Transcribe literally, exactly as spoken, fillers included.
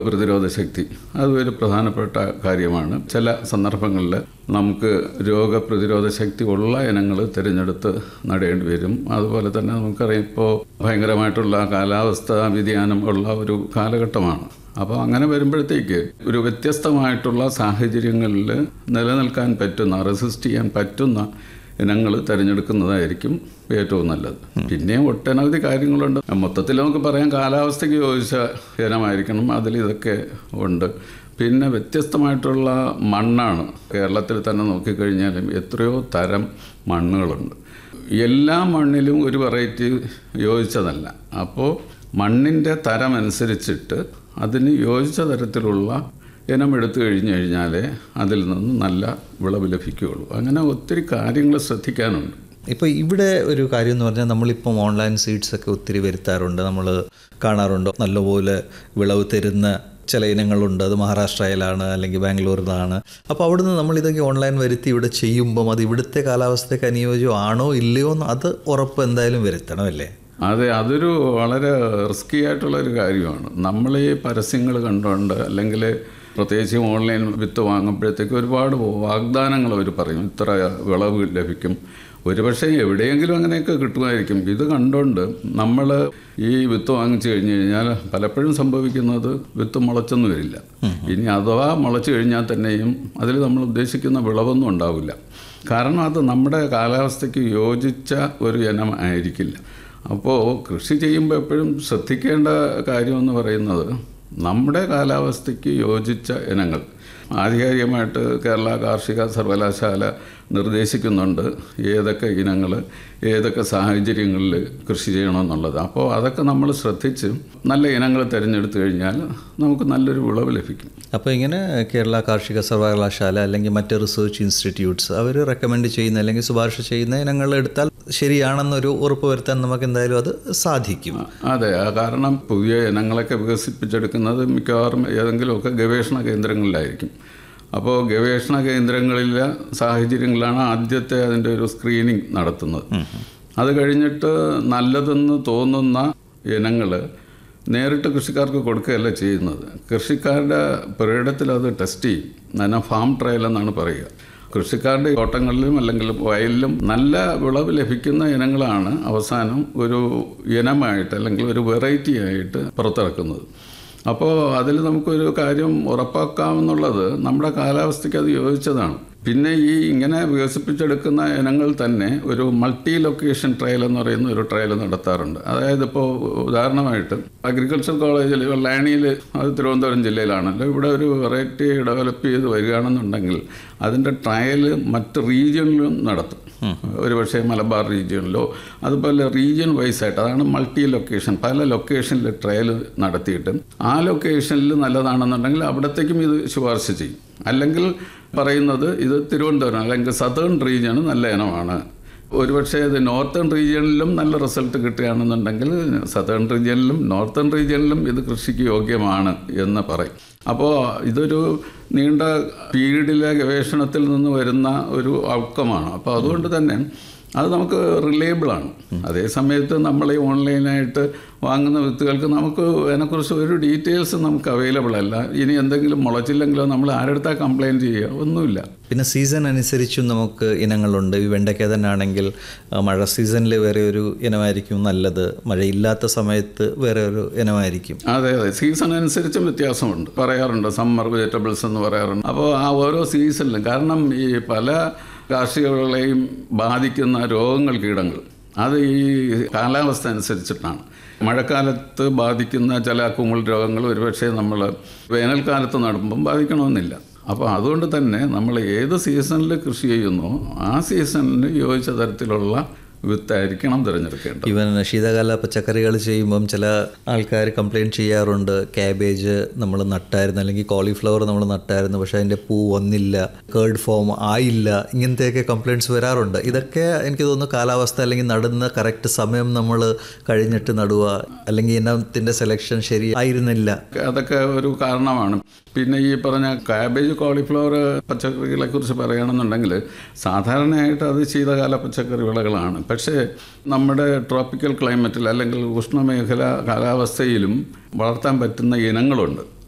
പ്രതിരോധ ശക്തി അതൊരു പ്രധാനപ്പെട്ട കാര്യമാണ്. ചില സന്ദർഭങ്ങളിൽ നമുക്ക് രോഗപ്രതിരോധ ശക്തി ഉള്ള ഇനങ്ങൾ തിരഞ്ഞെടുത്ത് നടേണ്ടി വരും. അതുപോലെ തന്നെ നമുക്കറിയാം, ഇപ്പോൾ ഭയങ്കരമായിട്ടുള്ള കാലാവസ്ഥാ വ്യതിയാനം ഉള്ള ഒരു കാലഘട്ടമാണ്. അപ്പോൾ അങ്ങനെ വരുമ്പോഴത്തേക്ക് ഒരു വ്യത്യസ്തമായിട്ടുള്ള സാഹചര്യങ്ങളിൽ നിലനിൽക്കാൻ പറ്റുന്ന, റെസിസ്റ്റ് ചെയ്യാൻ പറ്റുന്ന ഇനങ്ങൾ തിരഞ്ഞെടുക്കുന്നതായിരിക്കും ഏറ്റവും നല്ലത്. പിന്നെയും ഒട്ടനവധി കാര്യങ്ങളുണ്ട്. മൊത്തത്തിൽ നമുക്ക് പറയാം, കാലാവസ്ഥയ്ക്ക് യോജിച്ച ഇനമായിരിക്കണം. അതിൽ ഇതൊക്കെ ഉണ്ട്. പിന്നെ വ്യത്യസ്തമായിട്ടുള്ള മണ്ണാണ്. കേരളത്തിൽ തന്നെ നോക്കിക്കഴിഞ്ഞാലും എത്രയോ തരം മണ്ണുകളുണ്ട്. എല്ലാ മണ്ണിലും ഒരു വെറൈറ്റി യോജിച്ചതല്ല. അപ്പോൾ മണ്ണിൻ്റെ തരം അനുസരിച്ചിട്ട് അതിന് യോജിച്ച തരത്തിലുള്ള ഇനം എടുത്തു കഴിഞ്ഞു കഴിഞ്ഞാലേ അതിൽ നിന്ന് നല്ല വിളവ് ലഭിക്കുകയുള്ളൂ. അങ്ങനെ ഒത്തിരി കാര്യങ്ങൾ ശ്രദ്ധിക്കാനുണ്ട്. ഇപ്പോൾ ഇവിടെ ഒരു കാര്യം എന്ന് പറഞ്ഞാൽ, നമ്മളിപ്പം ഓൺലൈൻ സീഡ്സൊക്കെ ഒത്തിരി വരുത്താറുണ്ട്, നമ്മൾ കാണാറുണ്ട്. നല്ലപോലെ വിളവ് തരുന്ന ചില ഇനങ്ങളുണ്ട്. അത് മഹാരാഷ്ട്രയിലാണ് അല്ലെങ്കിൽ ബാംഗ്ലൂരിലാണ്. അപ്പോൾ അവിടുന്ന് നമ്മളിതൊക്കെ ഓൺലൈൻ വരുത്തി ഇവിടെ ചെയ്യുമ്പം അത് ഇവിടുത്തെ കാലാവസ്ഥയ്ക്ക് അനുയോജ്യമാണോ ഇല്ലയോ എന്ന് അത് ഉറപ്പ് എന്തായാലും വരുത്തണം, അല്ലേ? അതെ, അതൊരു വളരെ റിസ്കി ആയിട്ടുള്ളൊരു കാര്യമാണ്. നമ്മൾ ഈ പരസ്യങ്ങൾ കണ്ടുകൊണ്ട്, അല്ലെങ്കിൽ പ്രത്യേകിച്ച് ഓൺലൈൻ വിത്ത് വാങ്ങുമ്പോഴത്തേക്ക് ഒരുപാട് വാഗ്ദാനങ്ങൾ അവർ പറയും, ഇത്ര വിളവ് ലഭിക്കും. ഒരുപക്ഷെ എവിടെയെങ്കിലും അങ്ങനെയൊക്കെ കിട്ടുമായിരിക്കും. ഇത് കണ്ടുകൊണ്ട് നമ്മൾ ഈ വിത്ത് വാങ്ങിച്ചു കഴിഞ്ഞ് കഴിഞ്ഞാൽ പലപ്പോഴും സംഭവിക്കുന്നത് വിത്ത് മുളച്ചൊന്നും വരില്ല. ഇനി അഥവാ മുളച്ചു കഴിഞ്ഞാൽ തന്നെയും അതിൽ നമ്മൾ ഉദ്ദേശിക്കുന്ന വിളവൊന്നും ഉണ്ടാവില്ല. കാരണം അത് നമ്മുടെ കാലാവസ്ഥയ്ക്ക് യോജിച്ച ഒരു ഇനം ആയിരിക്കില്ല. അപ്പോൾ കൃഷി ചെയ്യുമ്പോൾ എപ്പോഴും ശ്രദ്ധിക്കേണ്ട കാര്യമെന്ന് പറയുന്നത്, നമ്മുടെ കാലാവസ്ഥയ്ക്ക് യോജിച്ച ഇനങ്ങൾ. ആധികാരികമായിട്ട് കേരള കാർഷിക സർവകലാശാല നിർദ്ദേശിക്കുന്നുണ്ട് ഏതൊക്കെ ഇനങ്ങൾ ഏതൊക്കെ സാഹചര്യങ്ങളിൽ കൃഷി ചെയ്യണമെന്നുള്ളത്. അപ്പോൾ അതൊക്കെ നമ്മൾ ശ്രദ്ധിച്ച് നല്ല ഇനങ്ങൾ തിരഞ്ഞെടുത്തു കഴിഞ്ഞാൽ നമുക്ക് നല്ലൊരു വിളവ് ലഭിക്കും. അപ്പോൾ ഇങ്ങനെ കേരള കാർഷിക സർവകലാശാല അല്ലെങ്കിൽ മറ്റ് റിസർച്ച് ഇൻസ്റ്റിറ്റ്യൂട്ട്സ് അവർ റെക്കമെൻഡ് ചെയ്യുന്ന അല്ലെങ്കിൽ ശുപാർശ ചെയ്യുന്ന ഇനങ്ങൾ എടുത്താൽ ശരിയാണെന്നൊരു ഉറപ്പ് വരുത്താൻ നമുക്ക് എന്തായാലും അത് സാധിക്കും. അതെ, കാരണം പുതിയ ഇനങ്ങളൊക്കെ വികസിപ്പിച്ചെടുക്കുന്നത് മിക്കവാറും ഏതെങ്കിലുമൊക്കെ ഗവേഷണ കേന്ദ്രങ്ങളിലായിരിക്കും. അപ്പോൾ ഗവേഷണ കേന്ദ്രങ്ങളിലെ സാഹചര്യങ്ങളാണ് ആദ്യത്തെ അതിൻ്റെ ഒരു സ്ക്രീനിങ് നടത്തുന്നത്. അത് കഴിഞ്ഞിട്ട് നല്ലതെന്ന് തോന്നുന്ന ഇനങ്ങൾ നേരിട്ട് കൃഷിക്കാർക്ക് കൊടുക്കുകയല്ല ചെയ്യുന്നത്. കൃഷിക്കാരുടെ പുരയിടത്തിൽ അത് ടെസ്റ്റ് ചെയ്യും. അതിനെ ഫാം ട്രയൽ എന്നാണ് പറയുക. കൃഷിക്കാരുടെ തോട്ടങ്ങളിലും അല്ലെങ്കിൽ വയലിലും നല്ല വിളവ് ലഭിക്കുന്ന ഇനങ്ങളാണ് അവസാനം ഒരു ഇനമായിട്ട് അല്ലെങ്കിൽ ഒരു വെറൈറ്റി ആയിട്ട് പുറത്തിറക്കുന്നത്. അപ്പോൾ അതിൽ നമുക്കൊരു കാര്യം ഉറപ്പാക്കാമെന്നുള്ളത് നമ്മുടെ കാലാവസ്ഥയ്ക്ക് അത് യോജിച്ചതാണ്. പിന്നെ ഈ ഇങ്ങനെ വികസിപ്പിച്ചെടുക്കുന്ന ഇനങ്ങൾ തന്നെ ഒരു മൾട്ടി ലൊക്കേഷൻ ട്രയൽ എന്ന് പറയുന്ന ഒരു ട്രയൽ നടത്താറുണ്ട്. അതായത് ഇപ്പോൾ ഉദാഹരണമായിട്ട് അഗ്രികൾച്ചർ കോളേജിൽ ലാണിയിൽ, അത് തിരുവനന്തപുരം ജില്ലയിലാണല്ലോ, ഇവിടെ ഒരു വെറൈറ്റി ഡെവലപ്പ് ചെയ്ത് വരികയാണെന്നുണ്ടെങ്കിൽ അതിൻ്റെ ട്രയൽ മറ്റ് റീജിയനിലും നടത്തും. ഒരു പക്ഷേ മലബാർ റീജിയനിലോ അതുപോലെ റീജിയൻ വൈസ് ആയിട്ട്, അതാണ് മൾട്ടി ലൊക്കേഷൻ. പല ലൊക്കേഷനിൽ ട്രയൽ നടത്തിയിട്ട് ആ ലൊക്കേഷനിൽ നല്ലതാണെന്നുണ്ടെങ്കിൽ അവിടത്തേക്കും ഇത് ശുപാർശ ചെയ്യും. അല്ലെങ്കിൽ പറയുന്നത് ഇത് തിരുവനന്തപുരം അല്ലെങ്കിൽ സതേൺ റീജിയൻ നല്ല ഇനമാണ്. ഒരുപക്ഷെ ഇത് നോർത്തേൺ റീജിയനിലും നല്ല റിസൾട്ട് കിട്ടുകയാണെന്നുണ്ടെങ്കിൽ സതേൺ റീജിയനിലും നോർത്തേൺ റീജിയനിലും ഇത് കൃഷിക്ക് യോഗ്യമാണ് എന്ന് പറയും. അപ്പോൾ ഇതൊരു നീണ്ട പീരീഡിലെ ഗവേഷണത്തിൽ നിന്ന് വരുന്ന ഒരു ഔട്ട്കമാണ്. അപ്പോൾ അതുകൊണ്ട് തന്നെ അത് നമുക്ക് റിലയബിളാണ്. അതേ സമയത്ത് നമ്മൾ ഈ ഓൺലൈനായിട്ട് വാങ്ങുന്ന വിത്തുകൾക്ക് നമുക്ക് അതിനെക്കുറിച്ച് ഒരു ഡീറ്റെയിൽസ് നമുക്ക് അവൈലബിൾ അല്ല. ഇനി എന്തെങ്കിലും മുളച്ചില്ലെങ്കിലോ നമ്മൾ ആരെടുത്താൽ കംപ്ലയിൻറ്റ് ചെയ്യുക, ഒന്നുമില്ല. പിന്നെ സീസൺ അനുസരിച്ചും നമുക്ക് ഇനങ്ങളുണ്ട്. ഈ വെണ്ടയ്ക്ക തന്നെ ആണെങ്കിൽ മഴ സീസണിൽ വേറെ ഒരു ഇനമായിരിക്കും നല്ലത്, മഴയില്ലാത്ത സമയത്ത് വേറെ ഒരു ഇനമായിരിക്കും. അതെ അതെ, സീസൺ അനുസരിച്ചും വ്യത്യാസമുണ്ട്. പറയാറുണ്ട് സമ്മർ വെജിറ്റബിൾസ് എന്ന് പറയാറുണ്ട്. അപ്പോൾ ആ ഓരോ സീസണിലും, കാരണം ഈ പല കാർഷിക വിളകളെയും ബാധിക്കുന്ന രോഗങ്ങൾ, കീടങ്ങൾ, അത് ഈ കാലാവസ്ഥ അനുസരിച്ചിട്ടാണ്. മഴക്കാലത്ത് ബാധിക്കുന്ന ചില കുമിൾ രോഗങ്ങൾ ഒരുപക്ഷെ നമ്മൾ വേനൽക്കാലത്ത് നടുമ്പം ബാധിക്കണമെന്നില്ല. അപ്പോൾ അതുകൊണ്ട് തന്നെ നമ്മൾ ഏത് സീസണിൽ കൃഷി ചെയ്യുന്നോ ആ സീസണിന് യോജിച്ച തരത്തിലുള്ള വിത്തായിരിക്കണം തിരഞ്ഞെടുക്കേണ്ടത്. ഈവൻ ശീതകാല പച്ചക്കറികൾ ചെയ്യുമ്പം ചില ആൾക്കാർ കംപ്ലയിൻറ്റ് ചെയ്യാറുണ്ട്, ക്യാബേജ് നമ്മൾ നട്ടായിരുന്നു അല്ലെങ്കിൽ കോളിഫ്ലവർ നമ്മൾ നട്ടായിരുന്നു, പക്ഷേ അതിൻ്റെ പൂ വന്നില്ല, കേർഡ് ഫോം ആയില്ല, ഇങ്ങനത്തെയൊക്കെ കംപ്ലയിൻറ്റ്സ് വരാറുണ്ട്. ഇതൊക്കെ എനിക്ക് തോന്നുന്നു കാലാവസ്ഥ അല്ലെങ്കിൽ നടുന്ന കറക്റ്റ് സമയം നമ്മൾ കഴിഞ്ഞിട്ട് നടുക, അല്ലെങ്കിൽ ഇനത്തിൻ്റെ സെലക്ഷൻ ശരി ആയിരുന്നില്ല, അതൊക്കെ ഒരു കാരണമാണ്. പിന്നെ ഈ പറഞ്ഞ കാബേജ്, കോളിഫ്ലവർ പച്ചക്കറികളെ കുറിച്ച് പറയുകയാണെന്നുണ്ടെങ്കിൽ സാധാരണയായിട്ട് അത് ശീതകാല പച്ചക്കറി വിളകളാണ്. പക്ഷേ നമ്മുടെ ട്രോപ്പിക്കൽ ക്ലൈമറ്റിൽ അല്ലെങ്കിൽ ഉഷ്ണമേഖല കാലാവസ്ഥയിലും വളർത്താൻ പറ്റുന്ന ഇനങ്ങളുണ്ട്.